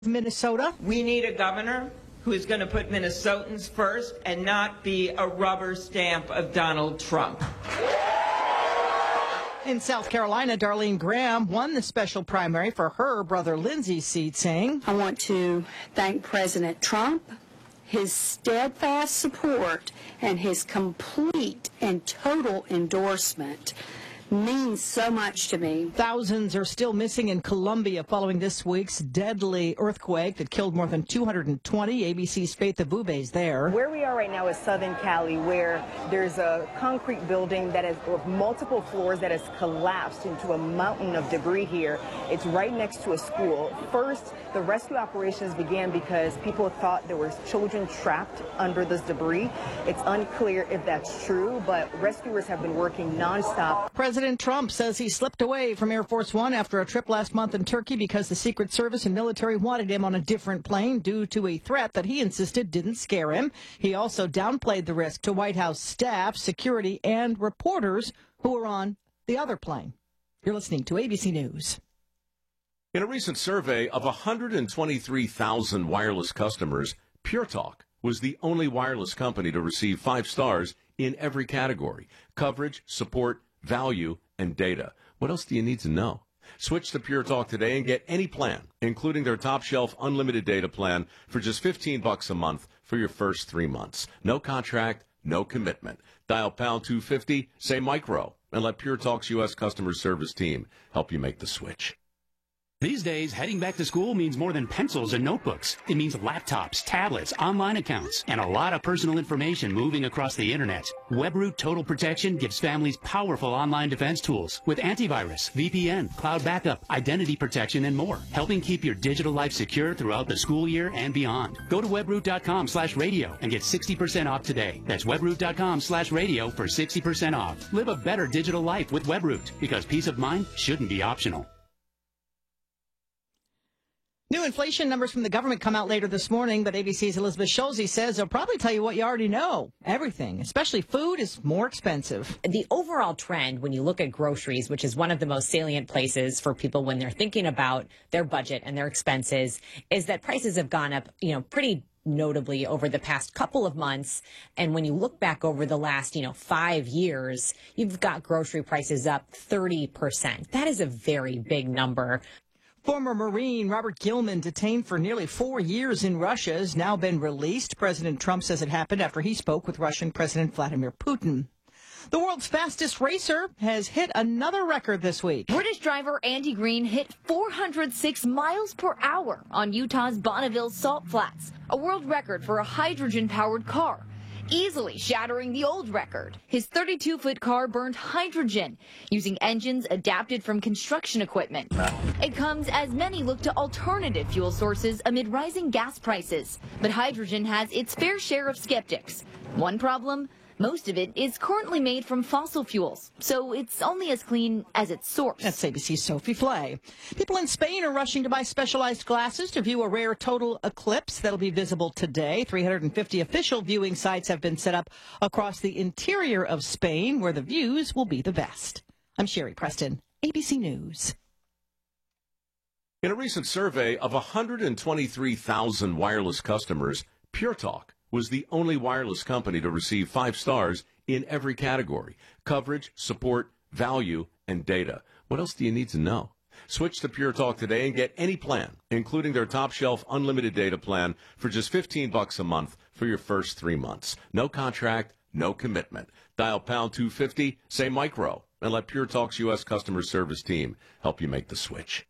Minnesota. We need a governor who's going to put Minnesotans first and not be a rubber stamp of Donald Trump. In South Carolina, Darlene Graham won the special primary for her brother Lindsay's seat, saying, I want to thank President Trump, his steadfast support, and his complete and total endorsement means so much to me. Thousands are still missing in Colombia following this week's deadly earthquake that killed more than 220. ABC's Faith Abube is there. Where we are right now is Southern Cali, where there's a concrete building that has multiple floors that has collapsed into a mountain of debris here. It's right next to a school. First, the rescue operations began because people thought there were children trapped under this debris. It's unclear if that's true, but rescuers have been working nonstop. President Trump says he slipped away from Air Force One after a trip last month in Turkey because the Secret Service and military wanted him on a different plane due to a threat that he insisted didn't scare him. He also downplayed the risk to White House staff, security, and reporters who were on the other plane. You're listening to ABC News. In a recent survey of 123,000 wireless customers, Pure Talk was the only wireless company to receive 5 stars in every category: coverage, support, value, and data. What else do you need to know? Switch to Pure Talk today and get any plan, including their top shelf unlimited data plan, for just $15 a month for your first 3 months. No contract, no commitment. Dial pound 250, say micro, and let Pure Talk's U.S. customer service team help you make the switch. These days, heading back to school means more than pencils and notebooks. It means laptops, tablets, online accounts, and a lot of personal information moving across the internet. WebRoot Total Protection gives families powerful online defense tools with antivirus, VPN, cloud backup, identity protection, and more, helping keep your digital life secure throughout the school year and beyond. Go to webroot.com/radio and get 60% off today. That's webroot.com/radio for 60% off. Live a better digital life with WebRoot, because peace of mind shouldn't be optional. New inflation numbers from the government come out later this morning, but ABC's Elizabeth Schulze says they'll probably tell you what you already know. Everything, especially food, is more expensive. The overall trend, when you look at groceries, which is one of the most salient places for people when they're thinking about their budget and their expenses, is that prices have gone up, pretty notably over the past couple of months. And when you look back over the last, 5 years, you've got grocery prices up 30%. That is a very big number. Former Marine Robert Gilman, detained for nearly 4 years in Russia, has now been released. President Trump says it happened after he spoke with Russian President Vladimir Putin. The world's fastest racer has hit another record this week. British driver Andy Green hit 406 miles per hour on Utah's Bonneville Salt Flats, a world record for a hydrogen-powered car, easily shattering the old record. His 32-foot car burned hydrogen using engines adapted from construction equipment. It comes as many look to alternative fuel sources amid rising gas prices. But hydrogen has its fair share of skeptics. One problem? Most of it is currently made from fossil fuels, so it's only as clean as its source. That's ABC's Sophie Flay. People in Spain are rushing to buy specialized glasses to view a rare total eclipse that'll be visible today. 350 official viewing sites have been set up across the interior of Spain, where the views will be the best. I'm Sherry Preston, ABC News. In a recent survey of 123,000 wireless customers, Pure Talk was the only wireless company to receive 5 stars in every category: coverage, support, value, and data. What else do you need to know? Switch to Pure Talk today and get any plan, including their top shelf unlimited data plan, for just $15 a month for your first 3 months. No contract, no commitment. Dial pound 250, say micro, and let Pure Talk's U.S. customer service team help you make the switch.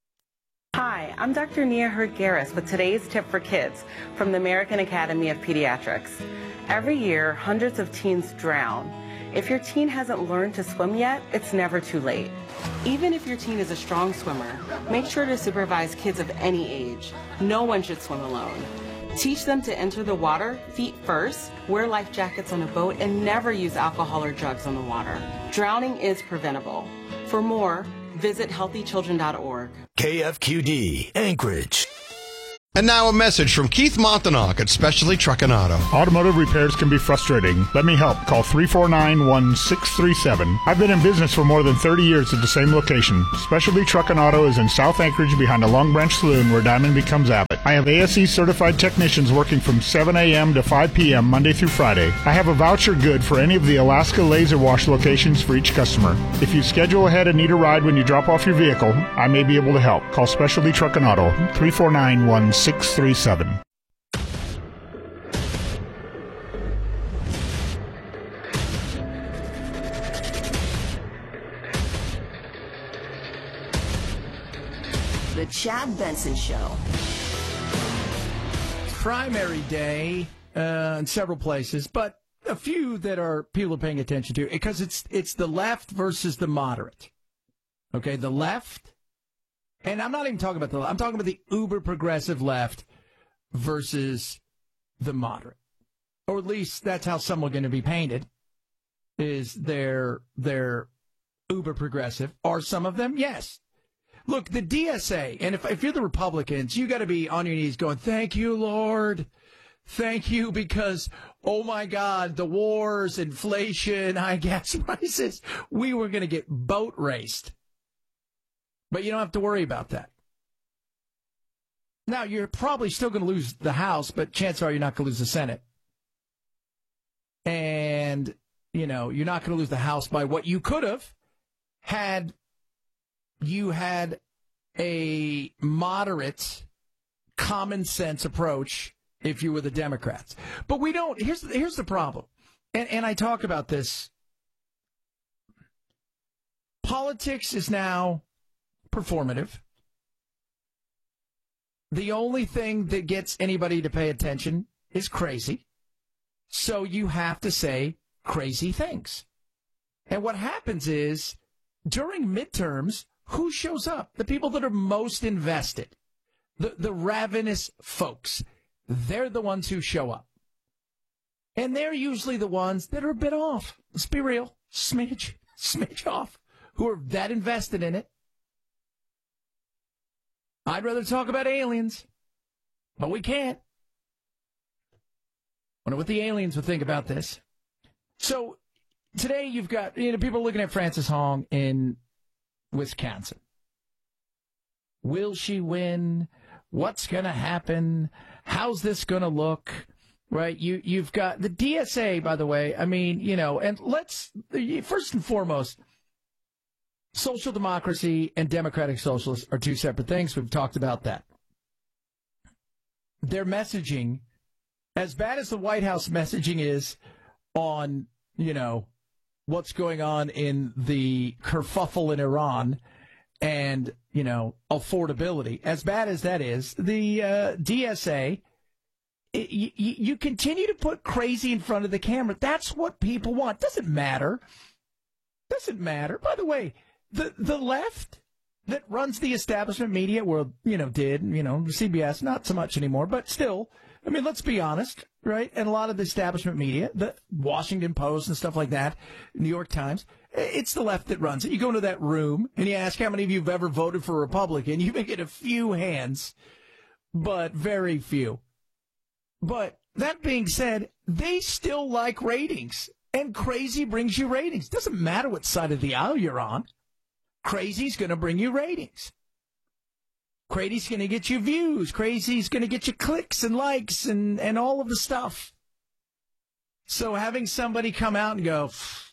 Hi, I'm Dr. Nia Hurd-Garris with today's tip for kids from the American Academy of Pediatrics. Every year, hundreds of teens drown. If your teen hasn't learned to swim yet, it's never too late. Even if your teen is a strong swimmer, make sure to supervise kids of any age. No one should swim alone. Teach them to enter the water feet first, wear life jackets on a boat, and never use alcohol or drugs on the water. Drowning is preventable. For more, visit healthychildren.org. KFQD, Anchorage. And now a message from Keith Montanok at Specialty Truck and Auto. Automotive repairs can be frustrating. Let me help. Call 349-1637. I've been in business for more than 30 years at the same location. Specialty Truck and Auto is in South Anchorage behind a Long Branch Saloon where Diamond becomes Abbott. I have ASE certified technicians working from 7 a.m. to 5 p.m. Monday through Friday. I have a voucher good for any of the Alaska Laser Wash locations for each customer. If you schedule ahead and need a ride when you drop off your vehicle, I may be able to help. Call Specialty Truck and Auto, 349-1637. The Chad Benson Show. Primary day in several places, but a few that are people are paying attention to because it's the left versus the moderate. Okay, the left. And I'm not even talking about I'm talking about the uber progressive left versus the moderate. Or at least that's how some are going to be painted, is they're uber progressive. Are some of them? Yes. Look, the DSA, and if you're the Republicans, you got to be on your knees going, thank you, Lord. Thank you, because, oh, my God, the wars, inflation, high gas prices, we were going to get boat raced. But you don't have to worry about that. Now, you're probably still going to lose the House, but chances are you're not going to lose the Senate. And, you're not going to lose the House by what you could have had you had a moderate, common sense approach if you were the Democrats. But we don't. Here's the problem. And I talk about this. Politics is now performative. The only thing that gets anybody to pay attention is crazy. So you have to say crazy things. And what happens is, during midterms, who shows up? The people that are most invested. The ravenous folks. They're the ones who show up. And they're usually the ones that are a bit off. Let's be real. Smidge off. Who are that invested in it. I'd rather talk about aliens, but we can't. Wonder what the aliens would think about this. So today you've got people looking at Frances Hong in Wisconsin. Will she win? What's going to happen? How's this going to look? Right? You've got the DSA, by the way. I mean, and let's first and foremost. Social democracy and democratic socialists are two separate things. We've talked about that. Their messaging, as bad as the White House messaging is on, what's going on in the kerfuffle in Iran and, affordability, as bad as that is, the DSA, you continue to put crazy in front of the camera. That's what people want. Doesn't matter. By the way, the left that runs the establishment media, CBS, not so much anymore, but still, I mean, let's be honest, right? And a lot of the establishment media, the Washington Post and stuff like that, New York Times, it's the left that runs it. You go into that room and you ask how many of you have ever voted for a Republican. You may get a few hands, but very few. But that being said, they still like ratings, and crazy brings you ratings. Doesn't matter what side of the aisle you're on. Crazy's going to bring you ratings. Crazy's going to get you views. Crazy's going to get you clicks and likes and all of the stuff. So having somebody come out and go,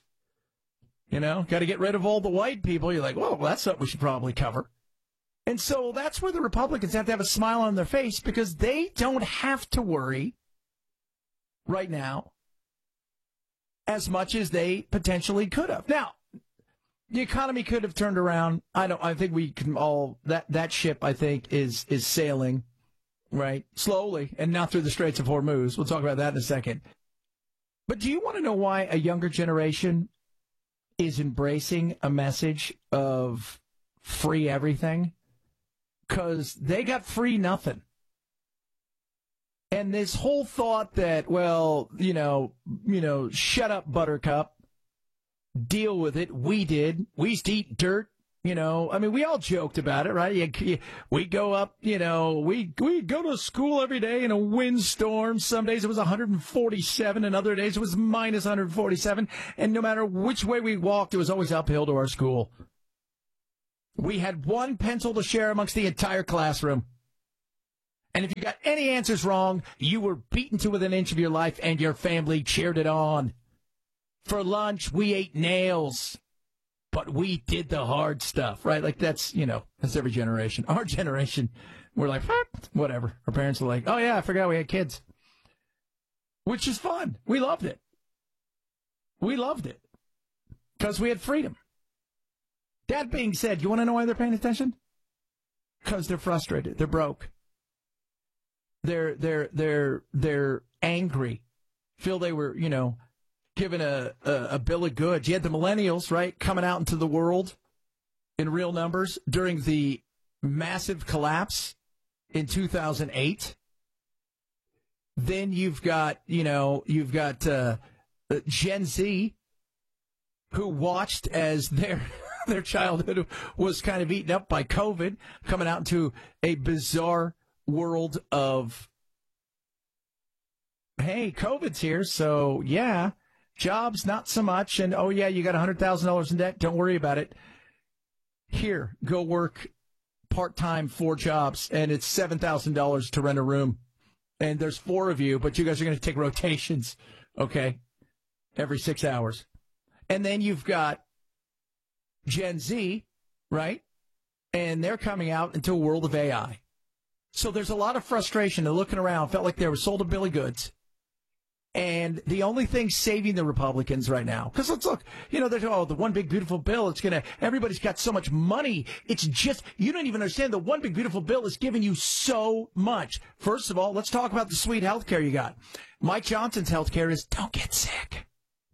got to get rid of all the white people, you're like, well, that's something we should probably cover. And so that's where the Republicans have to have a smile on their face, because they don't have to worry right now as much as they potentially could have. Now, the economy could have turned around. I think we can all, that ship, I think, is sailing, right? Slowly, and not through the Straits of Hormuz. We'll talk about that in a second. But do you want to know why a younger generation is embracing a message of free everything? Because they got free nothing. And this whole thought that, well, shut up, Buttercup. Deal with it. We did. We used to eat dirt. You know, I mean, we all joked about it, right? We go up, you know, we go to school every day in a windstorm. Some days it was 147, and other days it was minus 147. And no matter which way we walked, it was always uphill to our school. We had one pencil to share amongst the entire classroom. And if you got any answers wrong, you were beaten to within an inch of your life, and your family cheered it on. For lunch, we ate nails. But we did the hard stuff, right? Like that's every generation. Our generation, we're like, whatever. Our parents are like, oh yeah, I forgot we had kids. Which is fun. We loved it. We loved it. Because we had freedom. That being said, you want to know why they're paying attention? Because they're frustrated. They're broke. They're angry. Feel they were, given a bill of goods. You had the millennials, right, coming out into the world in real numbers during the massive collapse in 2008. Then you've got Gen Z, who watched as their childhood was kind of eaten up by COVID, coming out into a bizarre world of, hey, COVID's here, so yeah. Jobs, not so much. And, oh, yeah, you got $100,000 in debt. Don't worry about it. Here, go work part-time 4 jobs, and it's $7,000 to rent a room. And there's 4 of you, but you guys are going to take rotations, okay, every 6 hours. And then you've got Gen Z, right? And they're coming out into a world of AI. So there's a lot of frustration. They're looking around, felt like they were sold a bill of goods. And the only thing saving the Republicans right now, because let's look, there's, the one big beautiful bill, everybody's got so much money. It's just, you don't even understand the one big beautiful bill is giving you so much. First of all, let's talk about the sweet health care you got. Mike Johnson's health care is don't get sick.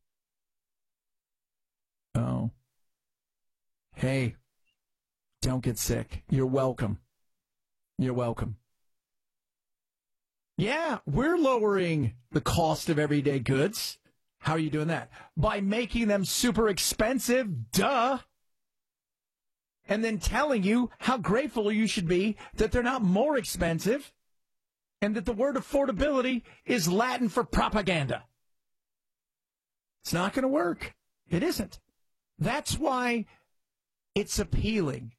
Oh. Hey, don't get sick. You're welcome. You're welcome. Yeah, we're lowering the cost of everyday goods. How are you doing that? By making them super expensive, duh. And then telling you how grateful you should be that they're not more expensive and that the word affordability is Latin for propaganda. It's not going to work. It isn't. That's why it's appealing.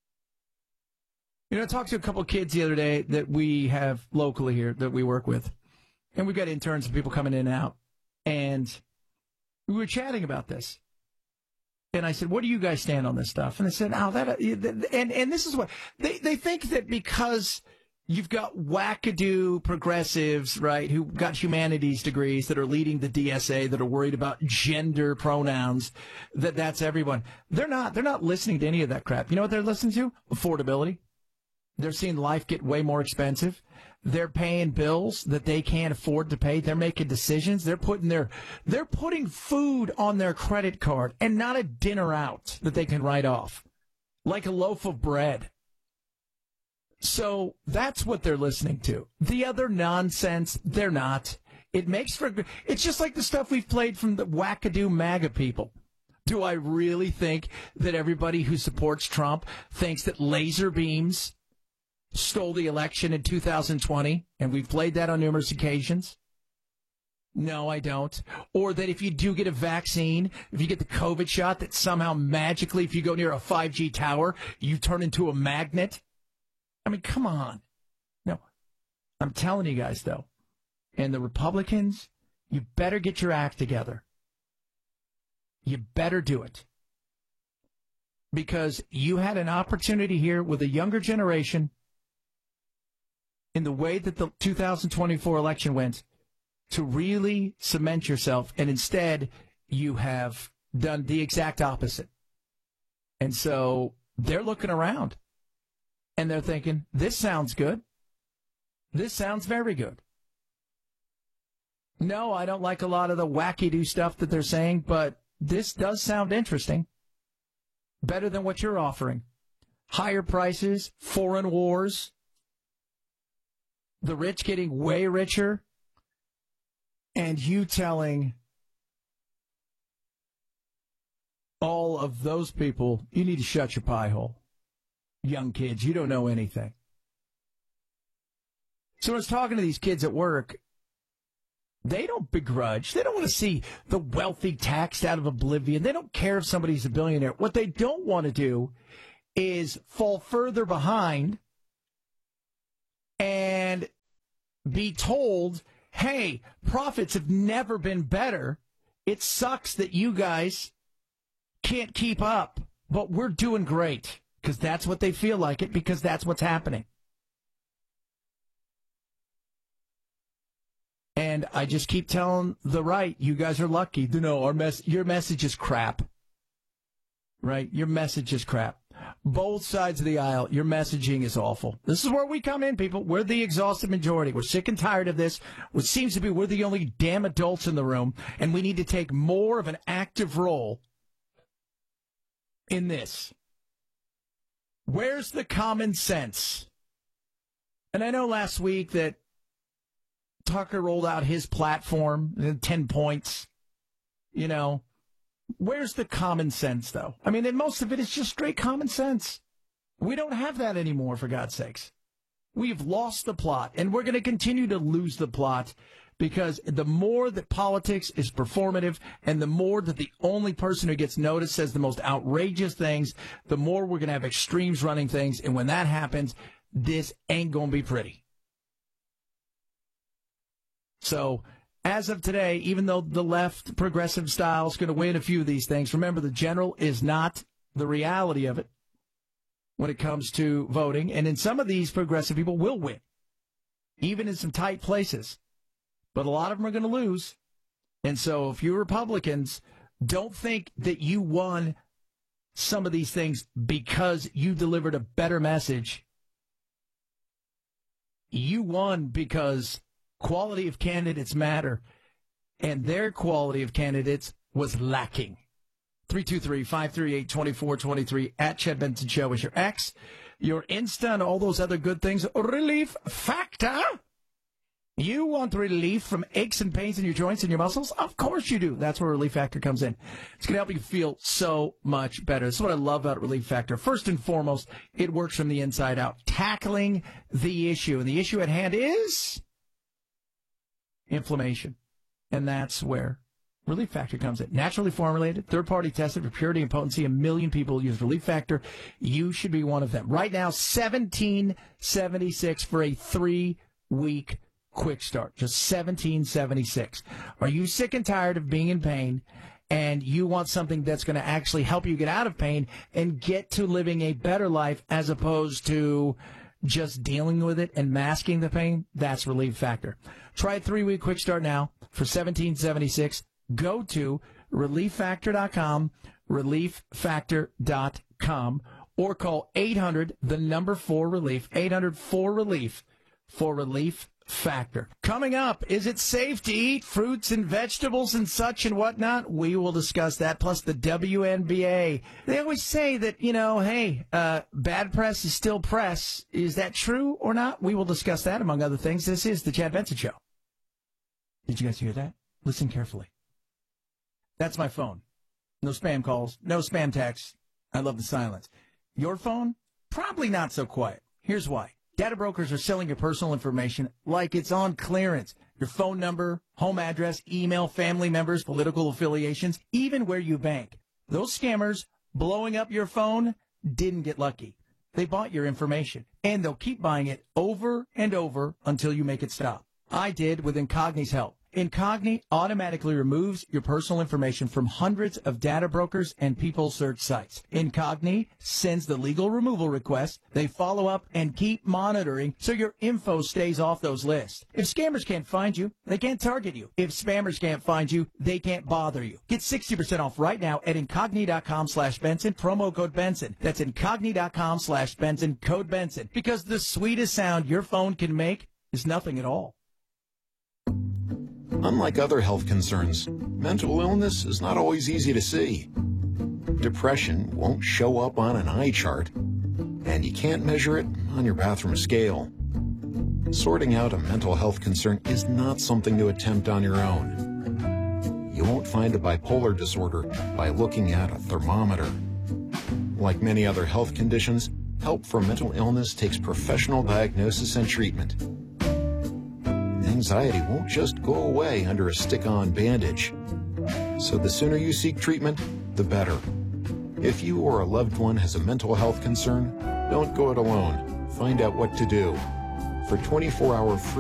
I talked to a couple of kids the other day that we have locally here that we work with. And we've got interns and people coming in and out. And we were chatting about this. And I said, what do you guys stand on this stuff? And they said, and this is what, they think that because you've got wackadoo progressives, right, who got humanities degrees that are leading the DSA, that are worried about gender pronouns, that's everyone. They're not listening to any of that crap. You know what they're listening to? Affordability. They're seeing life get way more expensive. They're paying bills that they can't afford to pay. They're making decisions. They're putting food on their credit card and not a dinner out that they can write off, like a loaf of bread. So that's what they're listening to. The other nonsense, they're not. It's just like the stuff we've played from the wackadoo MAGA people. Do I really think that everybody who supports Trump thinks that laser beams stole the election in 2020, and we've played that on numerous occasions? No, I don't. Or that if you do get a vaccine, if you get the COVID shot, that somehow magically, if you go near a 5G tower, you turn into a magnet? I mean, come on. No. I'm telling you guys, though, and the Republicans, you better get your act together. You better do it. Because you had an opportunity here with a younger generation, in the way that the 2024 election went, to really cement yourself, and instead you have done the exact opposite. And so they're looking around, and they're thinking, this sounds good. This sounds very good. No, I don't like a lot of the wacky-do stuff that they're saying, but this does sound interesting. Better than what you're offering. Higher prices, foreign wars, the rich getting way richer, and you telling all of those people, you need to shut your pie hole. Young kids, you don't know anything. So I was talking to these kids at work. They don't begrudge. They don't want to see the wealthy taxed out of oblivion. They don't care if somebody's a billionaire. What they don't want to do is fall further behind and be told, hey, profits have never been better. It sucks that you guys can't keep up, but we're doing great, because that's what they feel like it, because that's what's happening. And I just keep telling the right, you guys are lucky. No, your message is crap. Right? Your message is crap. Both sides of the aisle, your messaging is awful. This is where we come in, people. We're the exhausted majority. We're sick and tired of this. It seems to be we're the only damn adults in the room, and we need to take more of an active role in this. Where's the common sense? And I know last week that Tucker rolled out his platform, 10 points. You know, where's the common sense, though? I mean, and most of it is just straight common sense. We don't have that anymore, for God's sakes. We've lost the plot, and we're going to continue to lose the plot, because the more that politics is performative and the more that the only person who gets noticed says the most outrageous things, the more we're going to have extremes running things. And when that happens, this ain't going to be pretty. So as of today, even though the left progressive style is going to win a few of these things, remember the general is not the reality of it when it comes to voting. And in some of these, progressive people will win, even in some tight places. But a lot of them are going to lose. And so if you Republicans don't think that you won some of these things because you delivered a better message, you won because quality of candidates matter, and their quality of candidates was lacking. 323-538-2423 at Chad Benson Show is your X. Your Insta and all those other good things. Relief Factor. You want relief from aches and pains in your joints and your muscles? Of course you do. That's where Relief Factor comes in. It's going to help you feel so much better. This is what I love about Relief Factor. First and foremost, it works from the inside out, tackling the issue. And the issue at hand is inflammation. And that's where Relief Factor comes in. Naturally formulated, third-party tested for purity and potency. 1 million people use Relief Factor. You should be one of them. Right now, $17.76 for a 3-week quick start. Just $17.76. Are you sick and tired of being in pain, and you want something that's going to actually help you get out of pain and get to living a better life as opposed to just dealing with it and masking the pain? That's Relief Factor. Try a 3-week quick start now for $17.76. Go to ReliefFactor.com, ReliefFactor.com, or call 800-4-RELIEF, 800-4-RELIEF for Relief Factor. Coming up, is it safe to eat fruits and vegetables and such and whatnot? We will discuss that, plus the WNBA. They always say that, you know, hey, bad press is still press. Is that true or not? We will discuss that, among other things. This is the Chad Benson Show. Did you guys hear that? Listen carefully. That's my phone. No spam calls, no spam texts. I love the silence. Your phone? Probably not so quiet. Here's why. Data brokers are selling your personal information like it's on clearance. Your phone number, home address, email, family members, political affiliations, even where you bank. Those scammers blowing up your phone didn't get lucky. They bought your information, and they'll keep buying it over and over until you make it stop. I did with Incogni's help. Incogni automatically removes your personal information from hundreds of data brokers and people search sites. Incogni sends the legal removal request. They follow up and keep monitoring so your info stays off those lists. If scammers can't find you, they can't target you. If spammers can't find you, they can't bother you. Get 60% off right now at Incogni.com/Benson, promo code Benson. That's Incogni.com/Benson, code Benson. Because the sweetest sound your phone can make is nothing at all. Unlike other health concerns, mental illness is not always easy to see. Depression won't show up on an eye chart, and you can't measure it on your bathroom scale. Sorting out a mental health concern is not something to attempt on your own. you won't find a bipolar disorder by looking at a thermometer. Like many other health conditions, help for mental illness takes professional diagnosis and treatment. Anxiety won't just go away under a stick-on bandage. So the sooner you seek treatment, the better. If you or a loved one has a mental health concern, don't go it alone. Find out what to do. For 24-hour free